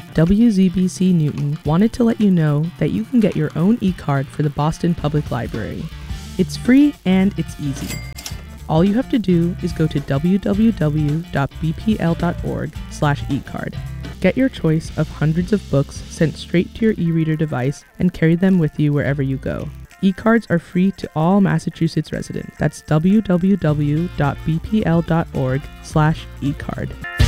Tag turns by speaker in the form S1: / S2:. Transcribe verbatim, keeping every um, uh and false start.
S1: W Z B C Newton wanted to let you know that you can get your own e-card for the Boston Public Library. It's free and it's easy. All you have to do is go to w w w dot b p l dot org slash e card. Get your choice of hundreds of books sent straight to your e-reader device and carry them with you wherever you go. E-cards are free to all Massachusetts residents. That's w w w dot b p l dot org slash e card.